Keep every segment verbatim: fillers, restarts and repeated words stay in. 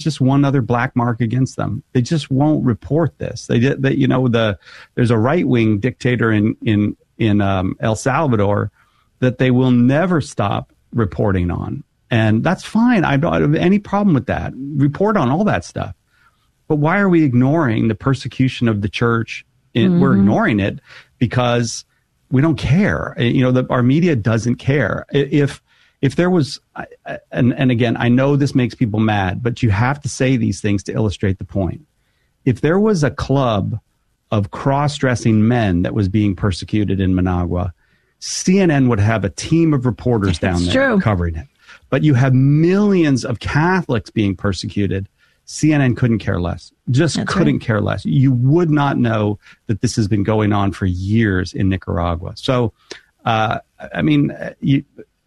just one other black mark against them. They just won't report this. They did that. You know, the there's a right wing dictator in in in um, El Salvador that they will never stop reporting on, and that's fine. I don't have any problem with that. Report on all that stuff. But why are we ignoring the persecution of the church? In, mm-hmm. We're ignoring it because we don't care. You know, the, our media doesn't care. If if there was, and, and again, I know this makes people mad, but you have to say these things to illustrate the point. If there was a club of cross-dressing men that was being persecuted in Managua, C N N would have a team of reporters down it's there true. covering it. But you have millions of Catholics being persecuted. C N N couldn't care less, just That's couldn't right. care less. You would not know that this has been going on for years in Nicaragua. So, uh, I mean, you,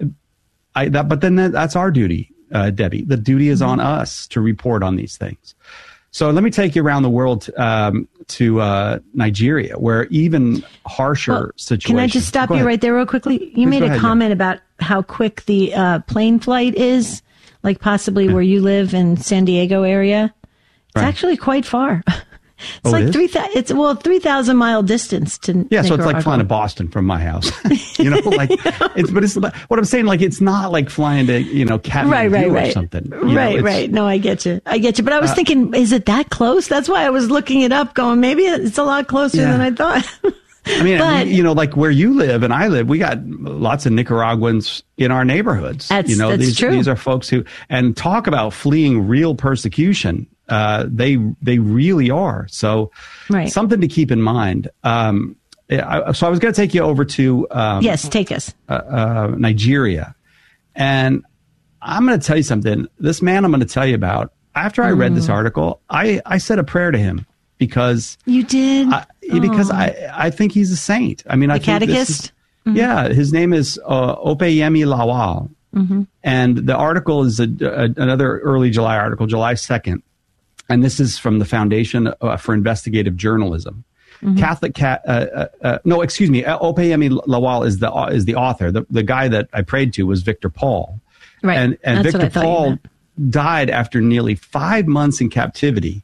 I, that, but then that, that's our duty, uh, Debbie. The duty is on us to report on these things. So let me take you around the world um, to uh, Nigeria, where even harsher Well, situations. Can I just stop Go you ahead. right there real quickly? You Please made go a ahead, comment about how quick the uh, plane flight is, like possibly Yeah. where you live in San Diego area. It's Right. actually quite far. It's Oh, it like is? three. Th- it's well, three thousand mile distance to. Yeah, so it's like Nicaragua. flying to Boston from my house. you know, like it's, but it's what I'm saying. Like it's not like flying to you know Kathmandu Right, right, or right. something. You know, Right, it's- right. No, I get you. I get you. But I was Uh, thinking, is it that close? That's why I was looking it up, going, maybe it's a lot closer Yeah. than I thought. I mean, But- you know, like where you live and I live, we got lots of Nicaraguans in our neighborhoods. That's- you know, that's these true. these are folks who and talk about fleeing real persecution. Uh, they they really are. So Right. something to keep in mind. Um, I, so I was going to take you over to um, Yes, take us. uh, uh, Nigeria, and I'm going to tell you something. This man I'm going to tell you about. After I read Mm. this article, I I said a prayer to him because. You did? I, because I, I think he's a saint. I mean, I The think this catechist? is- Yeah, his name is uh, Opeyemi Lawal, Mm-hmm. and the article is a, a, another early July article, July second, and this is from the Foundation uh, for Investigative Journalism. Mm-hmm. Catholic cat. Uh, uh, uh, no, excuse me. Uh, Opeyemi Lawal is the uh, is the author. The the guy that I prayed to was Victor Paul, Right. and and That's what I Victor thought you Paul meant. died after nearly five months in captivity.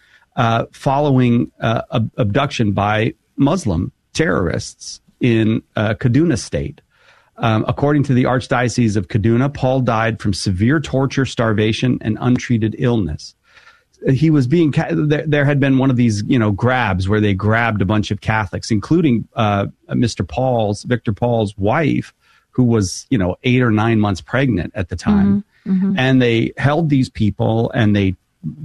Uh, following uh, ab- abduction by Muslim terrorists in uh, Kaduna State. Um, according to the Archdiocese of Kaduna, Paul died from severe torture, starvation, and untreated illness. He was being, ca- there, there had been one of these, you know, grabs where they grabbed a bunch of Catholics, including uh, Mister Paul's, Victor Paul's wife, who was, you know, eight or nine months pregnant at the time. Mm-hmm. And they held these people and they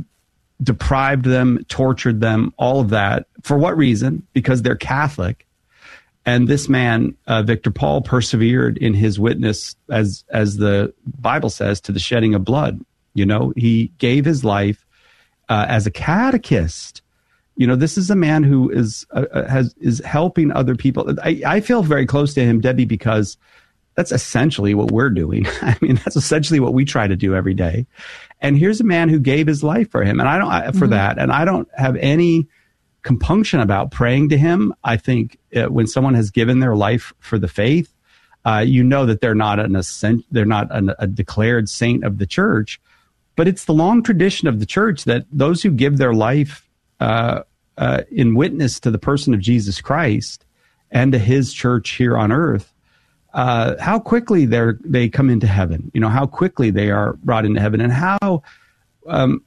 deprived them, tortured them, all of that. For what reason? Because they're Catholic. And this man, uh, Victor Paul, persevered in his witness, as as the Bible says, to the shedding of blood. You know, he gave his life uh, as a catechist. You know, this is a man who is uh, has is helping other people. I, I feel very close to him, Debbie, because that's essentially what we're doing. I mean, that's essentially what we try to do every day. And here's a man who gave his life for him, and I don't I, for Mm-hmm. that, and I don't have any compunction about praying to him. I think uh, when someone has given their life for the faith, uh, you know that they're not an ascent, they're not an, a declared saint of the church, but it's the long tradition of the church that those who give their life uh, uh, in witness to the person of Jesus Christ and to his church here on earth, uh, how quickly they they come into heaven. You know, how quickly they are brought into heaven, and how um,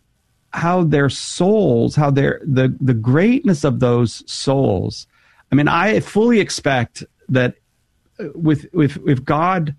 how their souls, how their the the greatness of those souls. I mean, I fully expect that with with if God,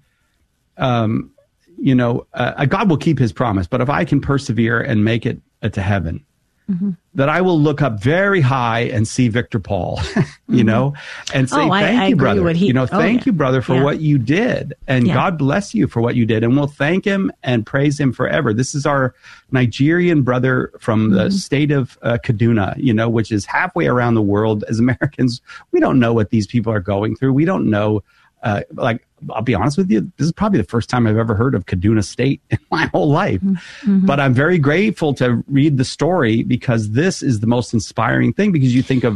um, you know, uh, God will keep His promise. But if I can persevere and make it uh, to heaven, mm-hmm. that I will look up very high and see Victor Paul, you mm-hmm. know, and say, oh, I, thank I you, agree brother. What he, you know, oh, thank yeah. you, brother, for yeah. what you did. And yeah. God bless you for what you did. And we'll thank him and praise him forever. This is our Nigerian brother from the mm-hmm. state of uh, Kaduna, you know, which is halfway around the world. As Americans, we don't know what these people are going through. We don't know. Uh, like, I'll be honest with you, this is probably the first time I've ever heard of Kaduna State in my whole life. Mm-hmm. But I'm very grateful to read the story, because this is the most inspiring thing, because you think of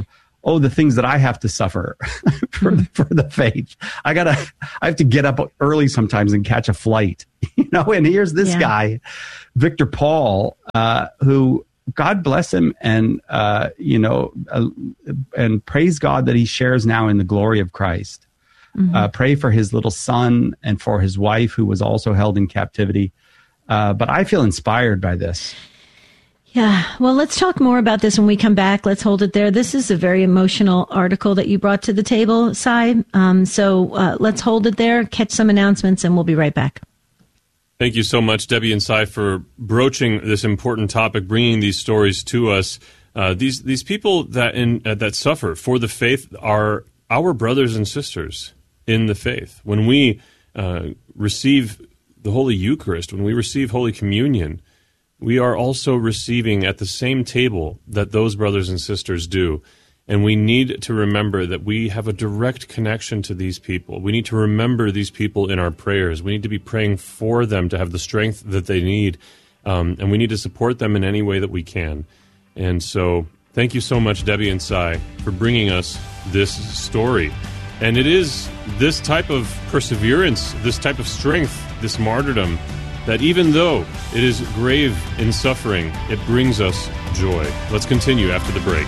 oh, the things that I have to suffer for the, for the faith. I gotta, I have to get up early sometimes and catch a flight, you know. And here's this yeah. guy, Victor Paul, uh, who God bless him, and uh, you know, uh, and praise God that he shares now in the glory of Christ. Mm-hmm. Uh, pray for his little son and for his wife, who was also held in captivity. Uh, but I feel inspired by this. Yeah, well, let's talk more about this when we come back. Let's hold it there. This is a very emotional article that you brought to the table, Cy. Um, so uh, let's hold it there, catch some announcements, and we'll be right back. Thank you so much, Debbie and Cy, for broaching this important topic, bringing these stories to us. Uh, these these people that in uh, that suffer for the faith are our brothers and sisters in the faith. When we uh, receive the Holy Eucharist, when we receive Holy Communion, we are also receiving at the same table that those brothers and sisters do. And we need to remember that we have a direct connection to these people. We need to remember these people in our prayers. We need to be praying for them to have the strength that they need. Um, and we need to support them in any way that we can. And so thank you so much, Debbie and Cy, for bringing us this story. And it is this type of perseverance, this type of strength, this martyrdom, that even though it is grave in suffering, it brings us joy. Let's continue after the break.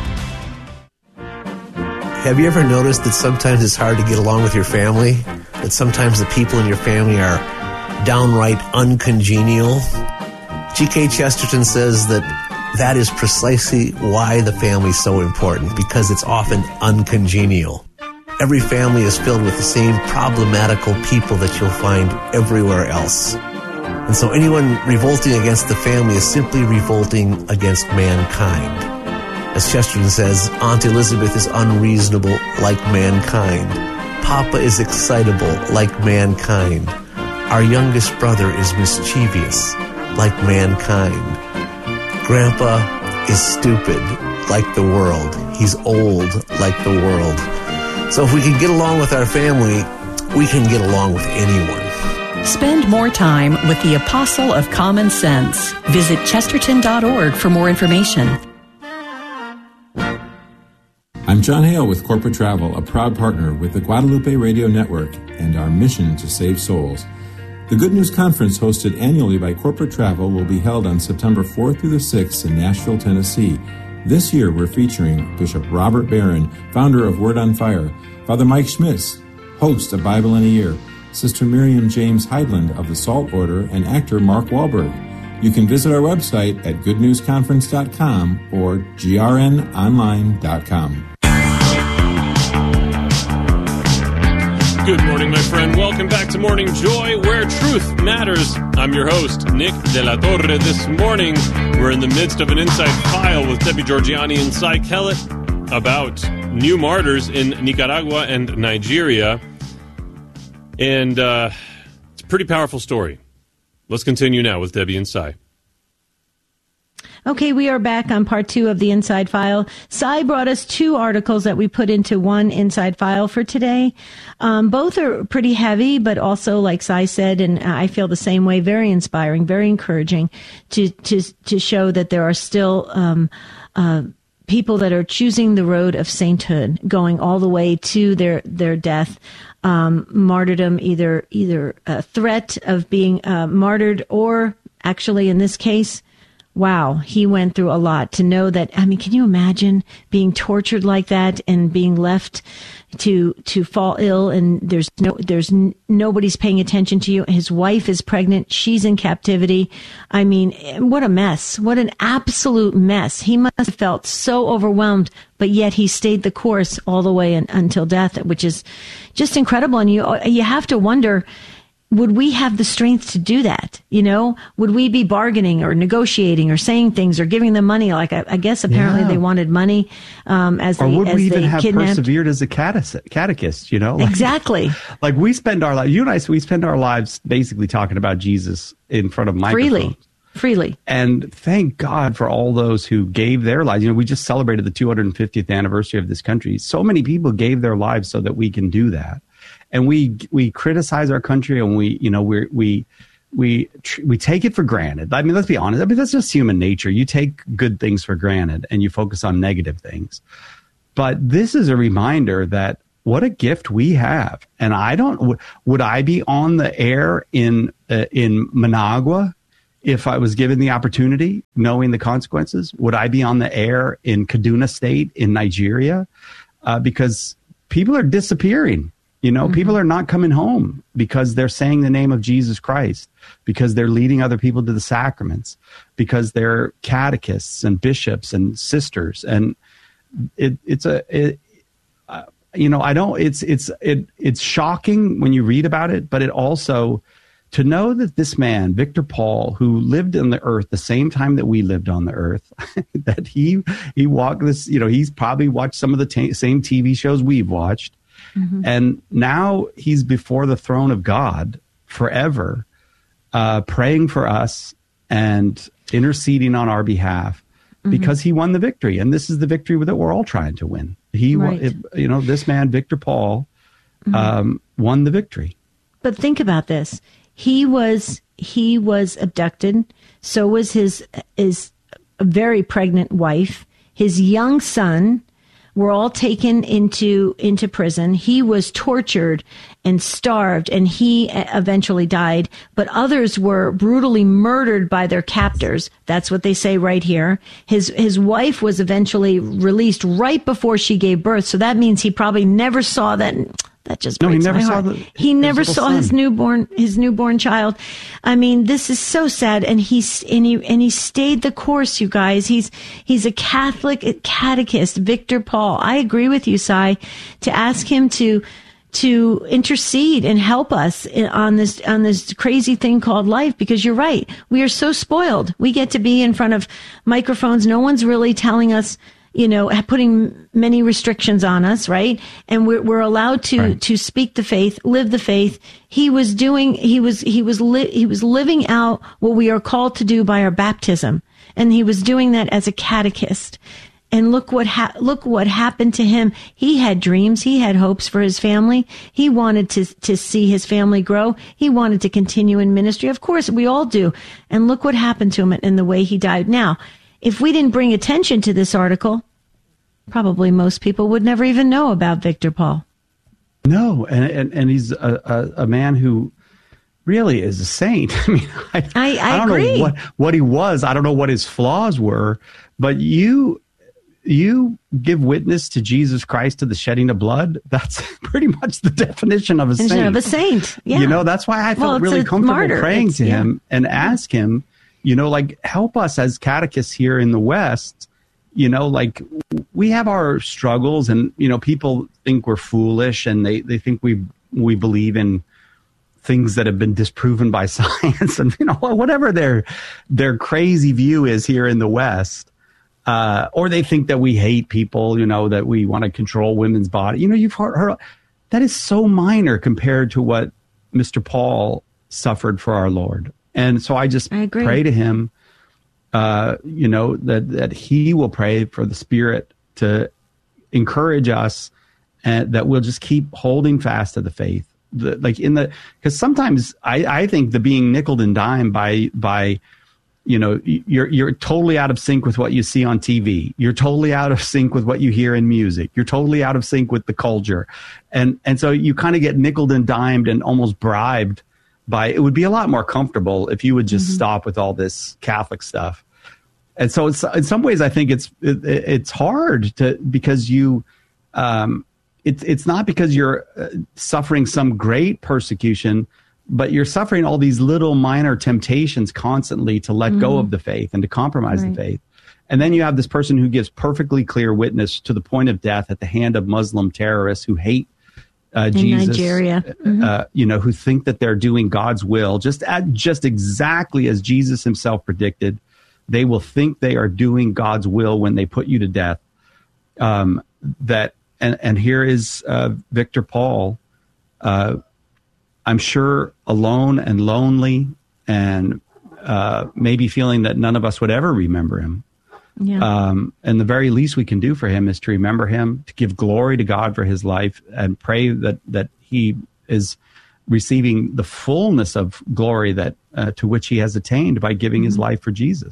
Have you ever noticed that sometimes it's hard to get along with your family? That sometimes the people in your family are downright uncongenial? G K Chesterton says that that is precisely why the family is so important, because it's often uncongenial. Every family is filled with the same problematical people that you'll find everywhere else. And so anyone revolting against the family is simply revolting against mankind. As Chesterton says, Aunt Elizabeth is unreasonable like mankind. Papa is excitable like mankind. Our youngest brother is mischievous like mankind. Grandpa is stupid like the world. He's old like the world. So if we can get along with our family, we can get along with anyone. Spend more time with the Apostle of Common Sense. Visit chesterton dot org for more information. I'm John Hale with Corporate Travel, a proud partner with the Guadalupe Radio Network and our mission to save souls. The Good News Conference, hosted annually by Corporate Travel, will be held on September fourth through the sixth in Nashville, Tennessee. This year, we're featuring Bishop Robert Barron, founder of Word on Fire, Father Mike Schmitz, host of Bible in a Year, Sister Miriam James Heidland of the Salt Order, and actor Mark Wahlberg. You can visit our website at good news conference dot com or g r n online dot com. Good morning, my friend. Welcome back to Morning Joy, where truth matters. I'm your host, Nick De La Torre. This morning, we're in the midst of an Inside File with Debbie Georgiani and Cy Kellett about new martyrs in Nicaragua and Nigeria. And uh, it's a pretty powerful story. Let's continue now with Debbie and Cy. Okay, we are back on part two of the Inside File. Cy brought us two articles that we put into one Inside File for today. Um, both are pretty heavy, but also, like Cy said, and I feel the same way, very inspiring, very encouraging to to to show that there are still um, uh, people that are choosing the road of sainthood, going all the way to their their death. Um, martyrdom, either either a threat of being uh, martyred, or actually, in this case, wow, he went through a lot to know that. I mean, can you imagine being tortured like that and being left to to fall ill, and there's no there's n- nobody's paying attention to you. His wife is pregnant, she's in captivity. I mean, what a mess! What an absolute mess! He must have felt so overwhelmed, but yet he stayed the course all the way in, until death, which is just incredible. And you you have to wonder, would we have the strength to do that? You know, would we be bargaining or negotiating or saying things or giving them money? Like, I, I guess apparently yeah. they wanted money um, as or they, would as we even they have kidnapped. persevered as a catechist, catechist you know? Like, exactly. Like we spend our lives, you and I, we spend our lives basically talking about Jesus in front of microphones. Freely. Freely. And thank God for all those who gave their lives. You know, we just celebrated the two hundred fiftieth anniversary of this country. So many people gave their lives so that we can do that. And we we criticize our country, and we you know we we we we take it for granted. I mean, let's be honest. I mean, that's just human nature. You take good things for granted, and you focus on negative things. But this is a reminder that what a gift we have. And I don't, w- would I be on the air in, uh, in Managua if I was given the opportunity, knowing the consequences? Would I be on the air in Kaduna State in Nigeria? Uh, because people are disappearing. You know, mm-hmm. people are not coming home because they're saying the name of Jesus Christ, because they're leading other people to the sacraments, because they're catechists and bishops and sisters. And it, it's a, it, uh, you know, I don't, it's, it's, it, it's shocking when you read about it, but it also, to know that this man, Victor Paul, who lived on the earth the same time that we lived on the earth, that he he walked this, you know, he's probably watched some of the t- same T V shows we've watched. Mm-hmm. And now he's before the throne of God forever, uh, praying for us and interceding on our behalf mm-hmm. because he won the victory. And this is the victory that we're all trying to win. He, right. it, you know, this man, Victor Paul, mm-hmm. um, won the victory. But think about this. He was he was abducted. So was his his very pregnant wife. His young son were all taken into into prison. He was tortured and starved, and he eventually died. But others were brutally murdered by their captors. That's what they say right here. His his wife was eventually released right before she gave birth. So that means he probably never saw that. That just breaks no, he never my heart. Saw the, he never saw son. his newborn his newborn child. I mean, this is so sad. And he's and he and he stayed the course, you guys. He's he's a Catholic catechist, Victor Paul. I agree with you, Cy, to ask him to to intercede and help us on this on this crazy thing called life. Because you're right, we are so spoiled. We get to be in front of microphones. No one's really telling us, you know, putting many restrictions on us, right? And we're, we're allowed to, right. to speak the faith, live the faith. He was doing, he was, he was, li- he was living out what we are called to do by our baptism. And he was doing that as a catechist. And look what, ha- look what happened to him. He had dreams. He had hopes for his family. He wanted to, to see his family grow. He wanted to continue in ministry. Of course, we all do. And look what happened to him in the way he died. Now, if we didn't bring attention to this article, probably most people would never even know about Victor Paul. No, and and, and he's a, a, a man who really is a saint. I mean, I, I, I, I don't agree. know what, what he was. I don't know what his flaws were, but you you give witness to Jesus Christ to the shedding of blood. That's pretty much the definition of a definition saint. Of a saint, yeah. You know, that's why I felt well, really comfortable martyr. praying it's, to yeah. him and ask him, you know, like, help us as catechists here in the West. You know, like, we have our struggles, and, you know, people think we're foolish, and they, they think we we believe in things that have been disproven by science, and, you know, whatever their their crazy view is here in the West. Uh, or they think that we hate people, you know, that we want to control women's body. You know, you've heard, heard that is so minor compared to what Mister Paul suffered for our Lord. And so I just I pray to him, uh, you know, that, that he will pray for the Spirit to encourage us, and that we'll just keep holding fast to the faith. The, like in the, because sometimes I, I think the being nickeled and dimed by, by, you know, you're you're totally out of sync with what you see on T V. You're totally out of sync with what you hear in music. You're totally out of sync with the culture. And and so you kind of get nickeled and dimed and almost bribed by, it would be a lot more comfortable if you would just mm-hmm. stop with all this Catholic stuff. And so it's, in some ways, I think it's it, it's hard to, because you, um, it's it's not because you're suffering some great persecution, but you're suffering all these little minor temptations constantly to let mm-hmm. go of the faith and to compromise right. the faith. And then you have this person who gives perfectly clear witness to the point of death at the hand of Muslim terrorists who hate uh, Jesus, Nigeria. Mm-hmm. uh, you know, who think that they're doing God's will, just at, just exactly as Jesus himself predicted. They will think they are doing God's will when they put you to death. Um, that and and here is uh, Victor Paul. Uh, I'm sure alone and lonely, and uh, maybe feeling that none of us would ever remember him. Yeah. Um, and the very least we can do for him is to remember him, to give glory to God for his life, and pray that that he is receiving the fullness of glory that uh, to which he has attained by giving mm-hmm. his life for Jesus.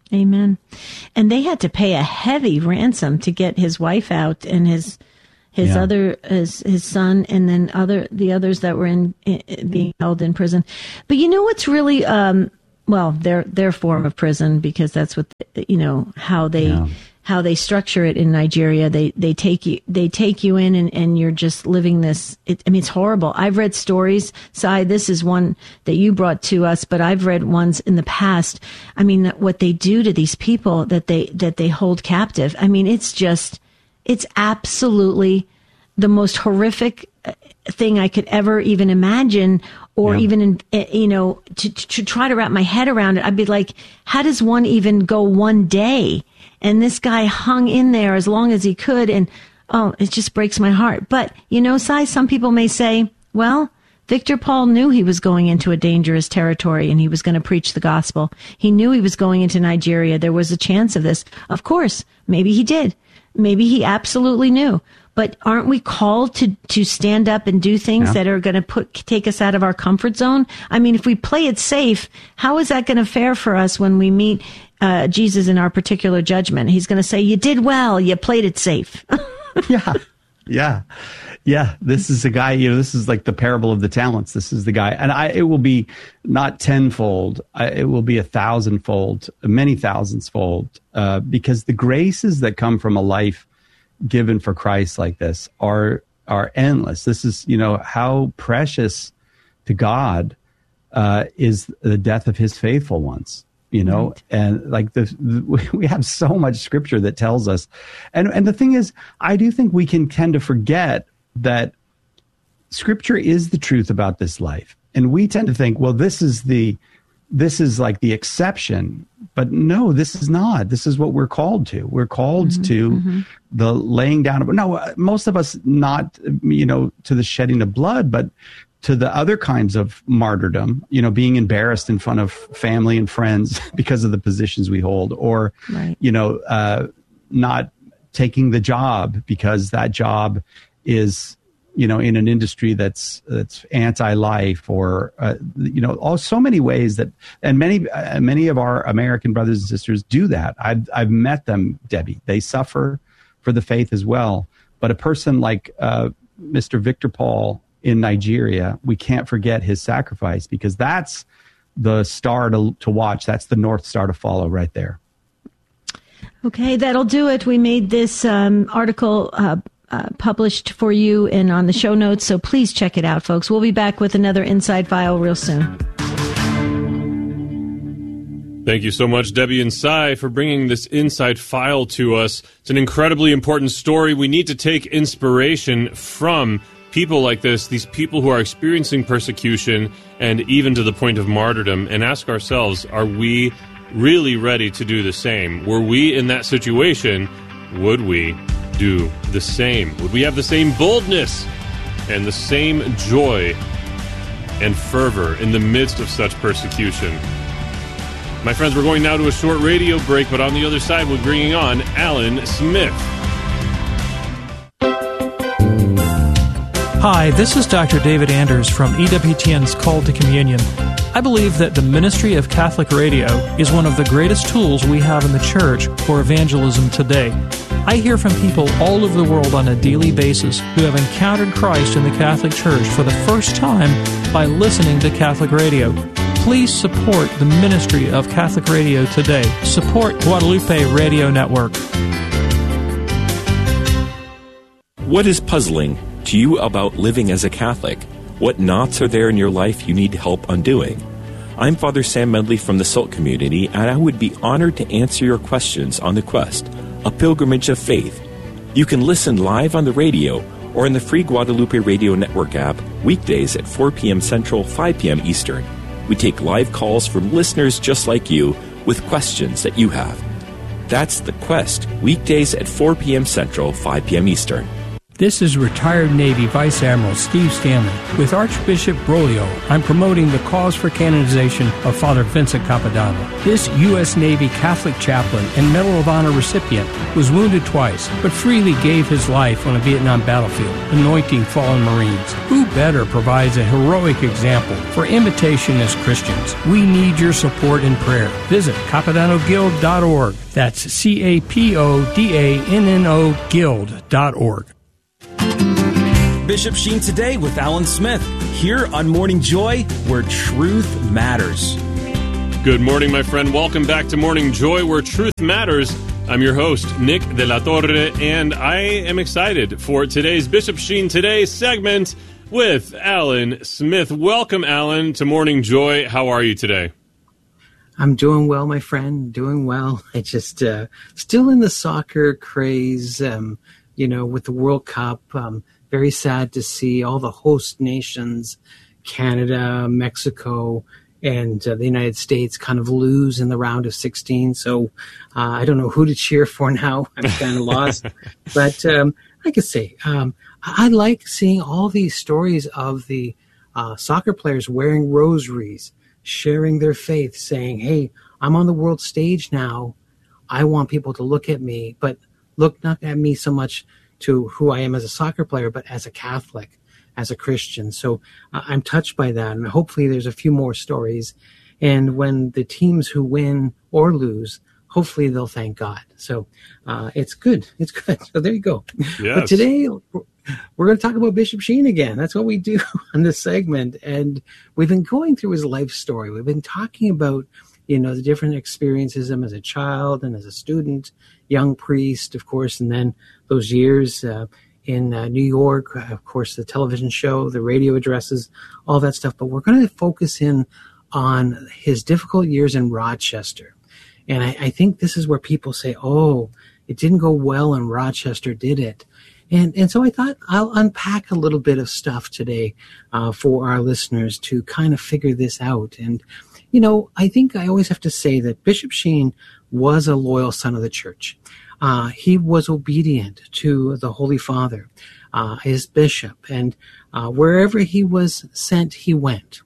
Amen. And they had to pay a heavy ransom to get his wife out and his his yeah. other his his son, and then other the others that were in, in being held in prison. But you know what's really um, well, their their form of prison, because that's what you know how they. Yeah. how they structure it in Nigeria. They they take you they take you in and, and you're just living this. It, I mean, it's horrible. I've read stories. Sai, this is one that you brought to us, but I've read ones in the past. I mean, what they do to these people that they that they hold captive. I mean, it's just it's absolutely the most horrific thing I could ever even imagine, or yeah. even in, you know, to to try to wrap my head around it. I'd be like, how does one even go one day? And this guy hung in there as long as he could. And, oh, it just breaks my heart. But, you know, Sai, some people may say, well, Victor Paul knew he was going into a dangerous territory and he was going to preach the gospel. He knew he was going into Nigeria. There was a chance of this. Of course, maybe he did. Maybe he absolutely knew. But aren't we called to, to stand up and do things yeah. that are going to put take us out of our comfort zone? I mean, if we play it safe, how is that going to fare for us when we meet uh, Jesus in our particular judgment? He's going to say, you did well, you played it safe. yeah, yeah, yeah. This is a guy, you know, this is like the parable of the talents. This is the guy. And I, it will be not tenfold. I, it will be a thousandfold, many thousands fold, uh, because the graces that come from a life given for Christ like this are are endless. This is, you know, how precious to God uh, is the death of his faithful ones, you know, right. and like the, the we have so much scripture that tells us. And and the thing is, I do think we can tend to forget that scripture is the truth about this life. And we tend to think, well, this is the this is like the exception. But no, this is not. This is what we're called to. We're called mm-hmm, to mm-hmm. the laying down of, no, most of us not, you know, to the shedding of blood, but to the other kinds of martyrdom, you know, being embarrassed in front of family and friends because of the positions we hold, or, right. you know, uh, not taking the job because that job is, you know, in an industry that's that's anti-life, or uh, you know, all so many ways that, and many uh, many of our American brothers and sisters do that. I've I've met them, Debbie. They suffer for the faith as well. But a person like uh, Mister Victor Paul in Nigeria, we can't forget his sacrifice, because that's the star to to watch. That's the North Star to follow right there. Okay, that'll do it. We made this um, article Uh, Uh, published for you and on the show notes, so please check it out, folks. We'll be back with another Inside File real soon. Thank you so much, Debbie and Sai, for bringing this Inside File to us. It's an incredibly important story. We need to take inspiration from people like this, these people who are experiencing persecution and even to the point of martyrdom, and ask ourselves, are we really ready to do the same? Were we in that situation? Would we do the same? Would we have the same boldness and the same joy and fervor in the midst of such persecution? My friends, we're going now to a short radio break, but on the other side, we're bringing on Alan Smith. Hi, this is Doctor David Anders from E W T N's Call to Communion. I believe that the ministry of Catholic radio is one of the greatest tools we have in the church for evangelism today. I hear from people all over the world on a daily basis who have encountered Christ in the Catholic Church for the first time by listening to Catholic radio. Please support the ministry of Catholic radio today. Support Guadalupe Radio Network. What is puzzling to you about living as a Catholic? What knots are there in your life you need help undoing? I'm Father Sam Medley from the Salt Community, and I would be honored to answer your questions on The Quest, a pilgrimage of faith. You can listen live on the radio or in the free Guadalupe Radio Network app weekdays at four p.m. Central, five p.m. Eastern. We take live calls from listeners just like you with questions that you have. That's The Quest, weekdays at four p.m. Central, five p.m. Eastern. This is retired Navy Vice Admiral Steve Stanley. With Archbishop Broglio, I'm promoting the cause for canonization of Father Vincent Capodanno. This U S Navy Catholic chaplain and Medal of Honor recipient was wounded twice, but freely gave his life on a Vietnam battlefield, anointing fallen Marines. Who better provides a heroic example for imitation as Christians? We need your support and prayer. Visit Capodanno Guild dot org. That's C A P O D A N N O Guild dot org. Bishop Sheen Today with Alan Smith, here on Morning Joy, where truth matters. Good morning, my friend. Welcome back to Morning Joy, where truth matters. I'm your host, Nick De La Torre, and I am excited for today's Bishop Sheen Today segment with Alan Smith. Welcome, Alan, to Morning Joy. How are you today? I'm doing well, my friend, doing well. I just uh, still in the soccer craze, um, you know, with the World Cup. Um, very sad to see all the host nations, Canada, Mexico, and uh, the United States kind of lose in the round of sixteen. So uh, I don't know who to cheer for now. I'm kind of lost. But um, I could say um, I like seeing all these stories of the uh, soccer players wearing rosaries, sharing their faith, saying, hey, I'm on the world stage now. I want people to look at me, but look not at me so much to who I am as a soccer player, but as a Catholic, as a Christian. So uh, I'm touched by that. And hopefully there's a few more stories. And when the teams who win or lose, hopefully they'll thank God. So uh, it's good. It's good. So there you go. Yes. But today we're going to talk about Bishop Sheen again. That's what we do on this segment. And we've been going through his life story. We've been talking about, you know, the different experiences of him as a child and as a student, young priest, of course, and then those years uh, in uh, New York, uh, of course, the television show, the radio addresses, all that stuff. But we're going to focus in on his difficult years in Rochester. And I, I think this is where people say, oh, it didn't go well in Rochester, did it? And and so I thought I'll unpack a little bit of stuff today uh, for our listeners to kind of figure this out. And you know, I think I always have to say that Bishop Sheen was a loyal son of the church. Uh, he was obedient to the Holy Father, uh, his bishop, and uh, wherever he was sent, he went.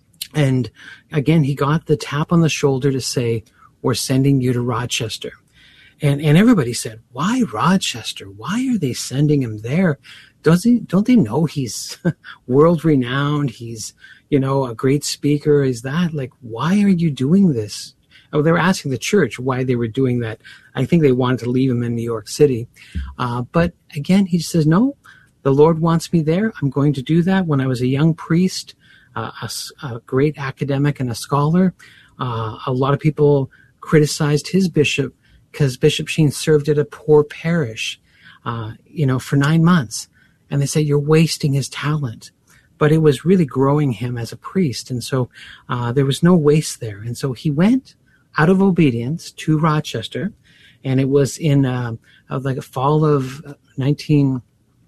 And again, he got the tap on the shoulder to say, we're sending you to Rochester. And and everybody said, why Rochester? Why are they sending him there? Does he, don't they know he's world renowned? He's, you know, a great speaker. Is that like, why are you doing this? Oh, they were asking the church why they were doing that. I think they wanted to leave him in New York City. Uh, but again, he says, no, the Lord wants me there. I'm going to do that. When I was a young priest, uh, a, a great academic and a scholar, uh, a lot of people criticized his bishop because Bishop Sheen served at a poor parish, uh, you know, for nine months. And they said, you're wasting his talent. But it was really growing him as a priest. And so uh, there was no waste there. And so he went out of obedience to Rochester. And it was in uh, like a fall of nineteen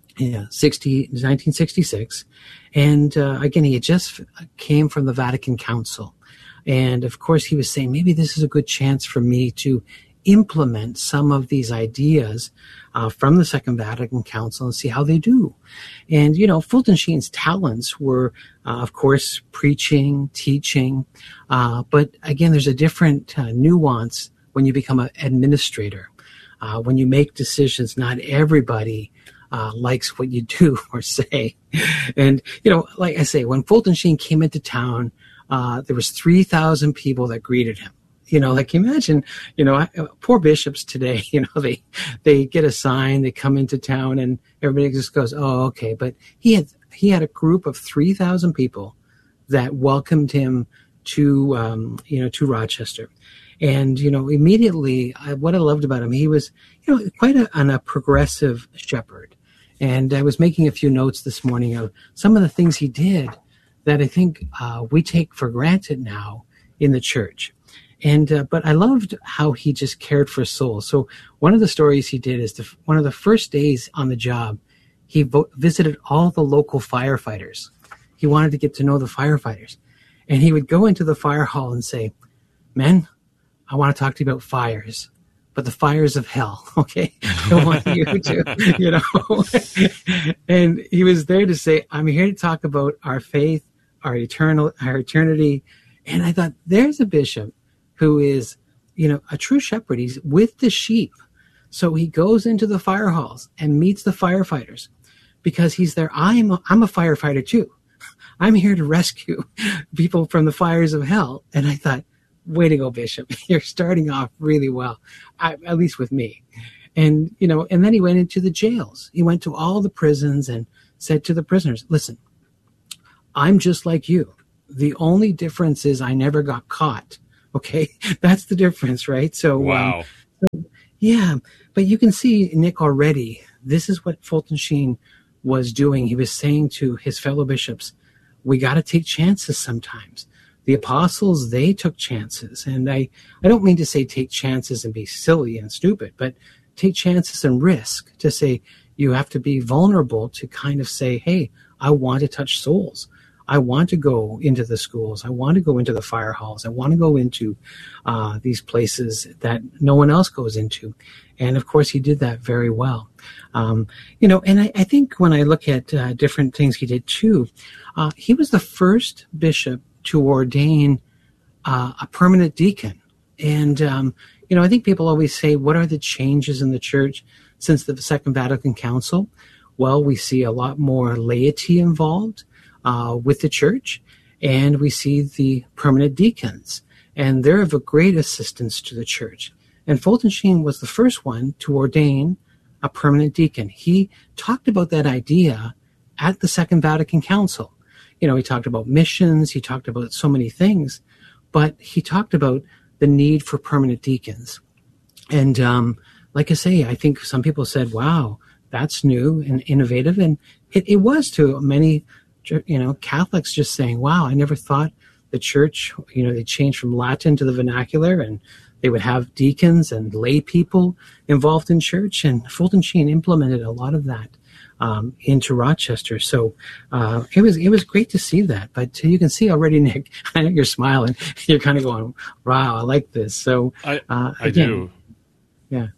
sixty-six. And uh, again, he had just came from the Vatican Council. And of course, he was saying, maybe this is a good chance for me to implement some of these ideas uh, from the Second Vatican Council and see how they do. And, you know, Fulton Sheen's talents were, uh, of course, preaching, teaching. Uh, but again, there's a different uh, nuance when you become an administrator. Uh, when you make decisions, not everybody uh, likes what you do or say. And, you know, like I say, when Fulton Sheen came into town, uh, there was three thousand people that greeted him. You know, like imagine, you know, poor bishops today, you know, they, they get a sign, they come into town and everybody just goes, oh, okay. But he had, he had a group of three thousand people that welcomed him to, um, you know, to Rochester. And, you know, immediately I, what I loved about him, he was, you know, quite a, an, a progressive shepherd. And I was making a few notes this morning of some of the things he did that I think uh, we take for granted now in the church. And uh, but I loved how he just cared for souls. So one of the stories he did is the, one of the first days on the job, he vo- visited all the local firefighters. He wanted to get to know the firefighters. And he would go into the fire hall and say, men, I want to talk to you about fires. but the fires of hell, okay? I want you to, you know. And he was there to say, I'm here to talk about our faith, our eternal, our eternity. And I thought, there's a bishop who is, you know, a true shepherd. He's with the sheep. So he goes into the fire halls and meets the firefighters because he's there. I'm a, I'm a firefighter too. I'm here to rescue people from the fires of hell. And I thought, way to go, Bishop. You're starting off really well, I, at least with me. And, you know, and then he went into the jails. He went to all the prisons and said to the prisoners, listen, I'm just like you. The only difference is I never got caught. Okay. That's the difference, right? So, wow. Um, so, yeah, but you can see, Nick, already, this is what Fulton Sheen was doing. He was saying to his fellow bishops, we got to take chances sometimes. The apostles, they took chances. And I, I don't mean to say take chances and be silly and stupid, but take chances and risk to say you have to be vulnerable to kind of say, hey, I want to touch souls. I want to go into the schools. I want to go into the fire halls. I want to go into uh, these places that no one else goes into. And of course, he did that very well. Um, you know, and I, I think when I look at uh, different things he did too, uh, he was the first bishop to ordain uh, a permanent deacon. And, um, you know, I think people always say, what are the changes in the church since the Second Vatican Council? Well, we see a lot more laity involved uh, with the church, and we see the permanent deacons, and they're of a great assistance to the church. And Fulton Sheen was the first one to ordain a permanent deacon. He talked about that idea at the Second Vatican Council. You know, he talked about missions, he talked about so many things, but he talked about the need for permanent deacons. And um, like I say, I think some people said, wow, that's new and innovative. And it, it was to many, you know, Catholics just saying, wow, I never thought the church, you know, they changed from Latin to the vernacular, and they would have deacons and lay people involved in church. And Fulton Sheen implemented a lot of that um, into Rochester. So uh, it was it was great to see that. But you can see already, Nick, I know you're smiling. You're kind of going, wow, I like this. So I, uh, I again, do. Yeah.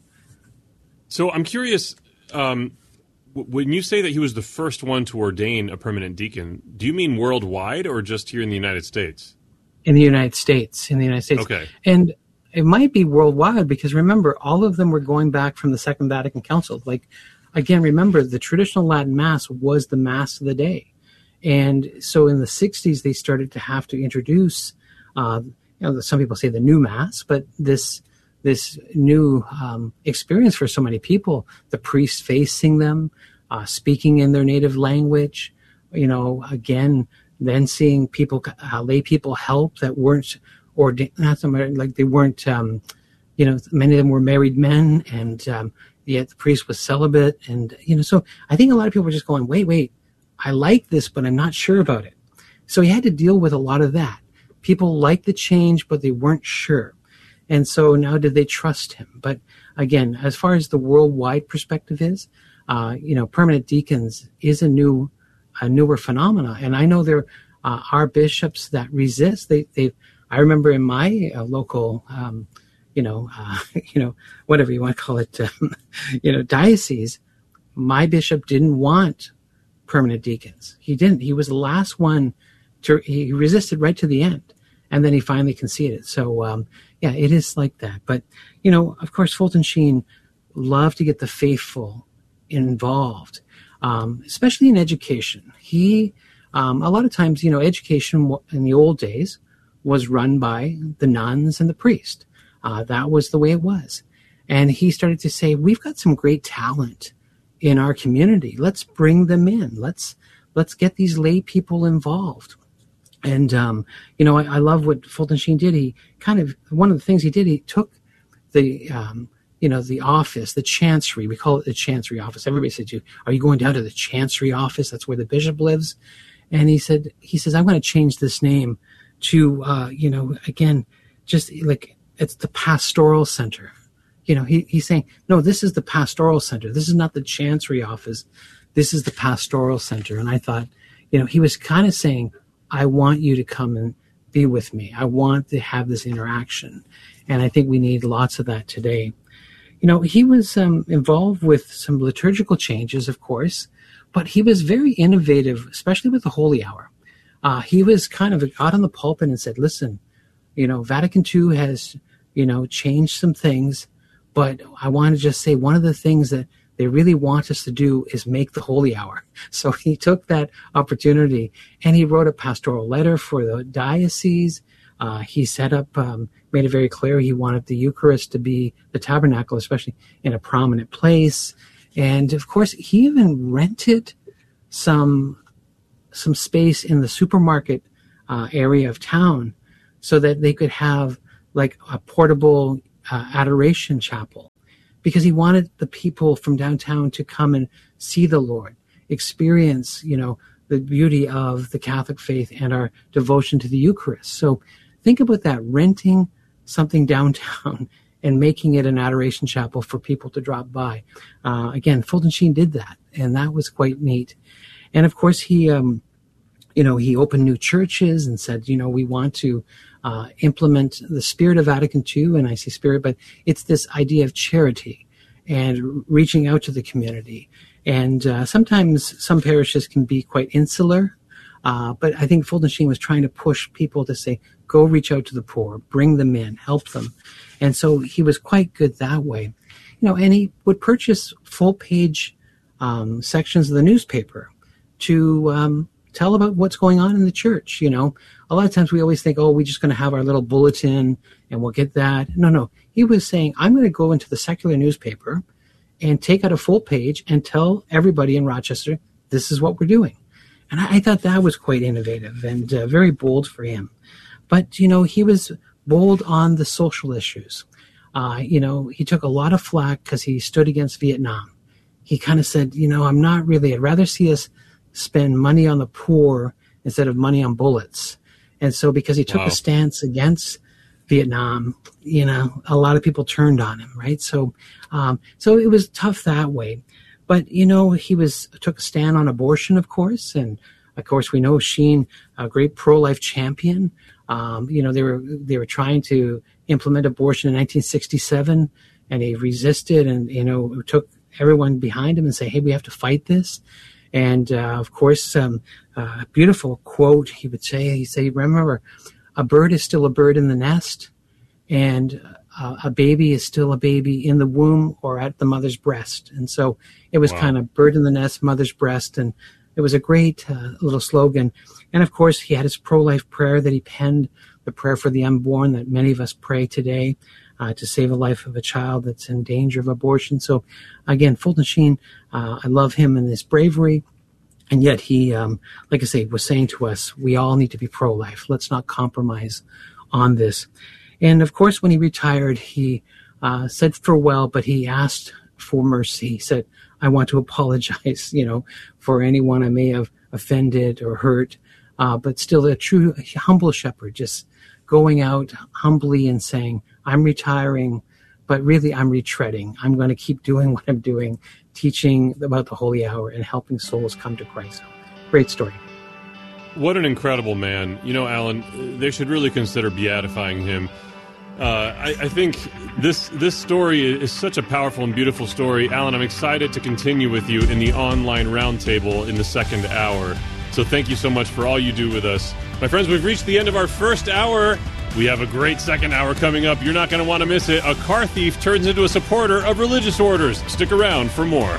So I'm curious, um, w- when you say that he was the first one to ordain a permanent deacon, do you mean worldwide or just here in the United States? In the United States. In the United States. Okay. And it might be worldwide because, remember, all of them were going back from the Second Vatican Council. Like, again, remember, the traditional Latin Mass was the Mass of the day. And so in the sixties, they started to have to introduce, uh, you know, some people say the new Mass, but this this new um, experience for so many people, the priests facing them, uh, speaking in their native language, you know, again, then seeing people, uh, lay people help that weren't, or not so much, like they weren't, um, you know, many of them were married men, and um, yet the priest was celibate. And, you know, so I think a lot of people were just going, wait, wait, I like this, but I'm not sure about it. So he had to deal with a lot of that. People liked the change, but they weren't sure. And so now did they trust him? But again, as far as the worldwide perspective is, uh, you know, permanent deacons is a new, a newer phenomena. And I know there uh, are bishops that resist. They, they, I remember in my uh, local, um, you know, uh, you know, whatever you want to call it, um, you know, diocese, my bishop didn't want permanent deacons. He didn't. He was the last one to, he resisted right to the end. And then he finally conceded. So, um, yeah, it is like that. But, you know, of course, Fulton Sheen loved to get the faithful involved, um, especially in education. He, um, a lot of times, you know, education in the old days was run by the nuns and the priest. Uh, that was the way it was. And he started to say, we've got some great talent in our community. Let's bring them in. Let's, let's get these lay people involved. And, um, you know, I, I love what Fulton Sheen did. He kind of, one of the things he did, he took the, um, you know, the office, the chancery. We call it the chancery office. Everybody said to you, are you going down to the chancery office? That's where the bishop lives. And he said, he says, I'm going to change this name to, uh, you know, again, just like it's the pastoral center. You know, he, he's saying, no, this is the pastoral center. This is not the chancery office. This is the pastoral center. And I thought, you know, he was kind of saying, I want you to come and be with me. I want to have this interaction. And I think we need lots of that today. you know, he was um, involved with some liturgical changes, of course, but he was very innovative, especially with the Holy Hour. Uh, he was kind of out on the pulpit and said, listen, you know, Vatican Two has, you know, changed some things, but I want to just say one of the things that they really want us to do is make the Holy Hour. So he took that opportunity and he wrote a pastoral letter for the diocese. Uh, he set up, um, made it very clear he wanted the Eucharist to be, the tabernacle especially, in a prominent place. And of course, he even rented some some space in the supermarket uh, area of town so that they could have like a portable uh, adoration chapel, because he wanted the people from downtown to come and see the Lord, experience, you know, the beauty of the Catholic faith and our devotion to the Eucharist. So think about that, renting something downtown and making it an adoration chapel for people to drop by. Uh, again, Fulton Sheen did that, and that was quite neat. And of course, he, um, you know, he opened new churches and said, you know, we want to uh, implement the spirit of Vatican Two, and I say spirit, but it's this idea of charity and reaching out to the community. And uh, sometimes some parishes can be quite insular, uh, but I think Fulton Sheen was trying to push people to say, go reach out to the poor, bring them in, help them. And so he was quite good that way. You know, and he would purchase full-page um, sections of the newspaper to um, tell about what's going on in the church. You know, a lot of times we always think, oh, we're just going to have our little bulletin and we'll get that. No, no. He was saying, I'm going to go into the secular newspaper and take out a full page and tell everybody in Rochester, this is what we're doing. And I, I thought that was quite innovative and uh, very bold for him. But, you know, he was bold on the social issues. Uh, you know, he took a lot of flack because he stood against Vietnam. He kind of said, you know, I'm not really, I'd rather see us spend money on the poor instead of money on bullets. And so because he took wow. a stance against Vietnam, you know, a lot of people turned on him, right? So, um, so it was tough that way. But, you know, he was took a stand on abortion, of course. And, of course, we know Sheen, a great pro-life champion. Um, you know, they were they were trying to implement abortion in nineteen sixty-seven, and he resisted and, you know, took everyone behind him and say, hey, we have to fight this. And, uh, of course, um, uh, a beautiful quote he would say, he'd say, remember, a bird is still a bird in the nest, and uh, a baby is still a baby in the womb or at the mother's breast. And so it was wow. kind of bird in the nest, mother's breast, and it was a great uh, little slogan. And, of course, he had his pro-life prayer that he penned, the prayer for the unborn that many of us pray today uh, to save the life of a child that's in danger of abortion. So, again, Fulton Sheen, uh, I love him and his bravery. And yet he, um, like I say, was saying to us, we all need to be pro-life. Let's not compromise on this. And, of course, when he retired, he uh, said farewell, but he asked for mercy. He said, I want to apologize, you know, for anyone I may have offended or hurt, uh, but still a true humble shepherd, just going out humbly and saying, I'm retiring, but really I'm retreading. I'm going to keep doing what I'm doing, teaching about the Holy Hour and helping souls come to Christ. Great story. What an incredible man. You know, Alan, they should really consider beatifying him. Uh, I, I think this this story is such a powerful and beautiful story. Alan, I'm excited to continue with you in the online roundtable in the second hour. So thank you so much for all you do with us. My friends, we've reached the end of our first hour. We have a great second hour coming up. You're not going to want to miss it. A car thief turns into a supporter of religious orders. Stick around for more.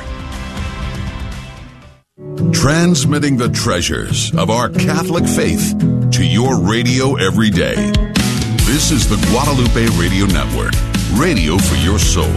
Transmitting the treasures of our Catholic faith to your radio every day. This is the Guadalupe Radio Network, radio for your soul.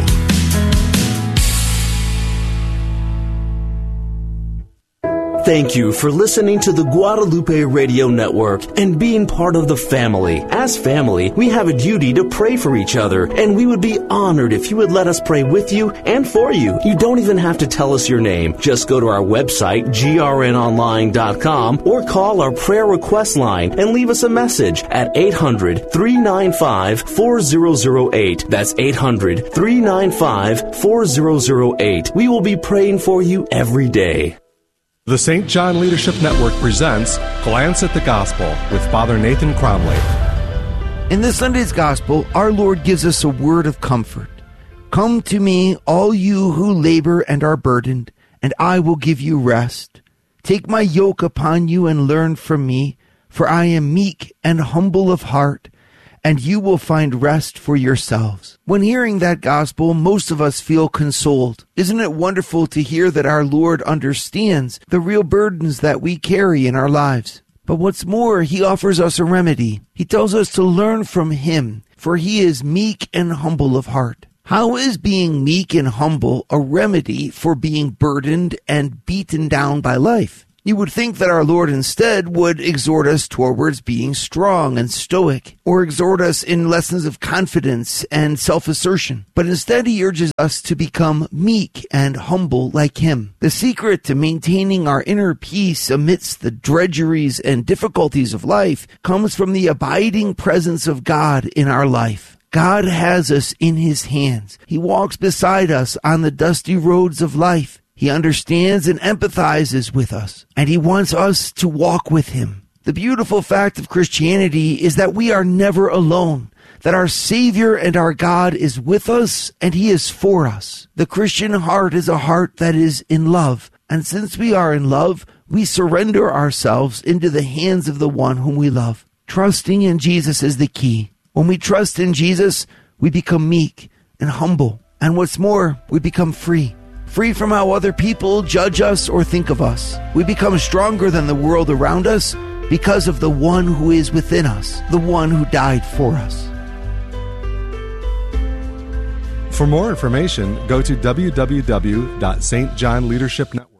Thank you for listening to the Guadalupe Radio Network and being part of the family. As family, we have a duty to pray for each other, and we would be honored if you would let us pray with you and for you. You don't even have to tell us your name. Just go to our website, G R N online dot com, or call our prayer request line and leave us a message at eight hundred, three nine five, four zero zero eight. That's eight hundred, three nine five, four zero zero eight. We will be praying for you every day. The Saint John Leadership Network presents Glance at the Gospel with Father Nathan Cromley. In this Sunday's Gospel, our Lord gives us a word of comfort. Come to me, all you who labor and are burdened, and I will give you rest. Take my yoke upon you and learn from me, for I am meek and humble of heart, and you will find rest for yourselves. When hearing that gospel, most of us feel consoled. Isn't it wonderful to hear that our Lord understands the real burdens that we carry in our lives? But what's more, he offers us a remedy. He tells us to learn from him, for he is meek and humble of heart. How is being meek and humble a remedy for being burdened and beaten down by life? You would think that our Lord instead would exhort us towards being strong and stoic, or exhort us in lessons of confidence and self-assertion. But instead he urges us to become meek and humble like him. The secret to maintaining our inner peace amidst the drudgeries and difficulties of life comes from the abiding presence of God in our life. God has us in his hands. He walks beside us on the dusty roads of life. He understands and empathizes with us, and he wants us to walk with him. The beautiful fact of Christianity is that we are never alone, that our Savior and our God is with us, and he is for us. The Christian heart is a heart that is in love, and since we are in love, we surrender ourselves into the hands of the one whom we love. Trusting in Jesus is the key. When we trust in Jesus, we become meek and humble. And what's more, we become free. Free from how other people judge us or think of us. We become stronger than the world around us because of the one who is within us, the one who died for us. For more information, go to w w w dot s t john leadership network